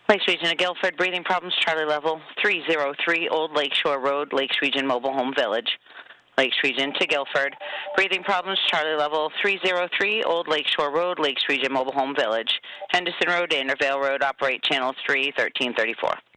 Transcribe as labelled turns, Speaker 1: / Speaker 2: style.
Speaker 1: Lakes Region of Guilford, breathing problems, Charlie Level 303, Old Lakeshore Road, Lakes Region Mobile Home Village. Lakes Region to Guilford, breathing problems, Charlie Level 303, Old Lakeshore Road, Lakes Region Mobile Home Village. Henderson Road, Andervale Road, operate channel 3, 1334.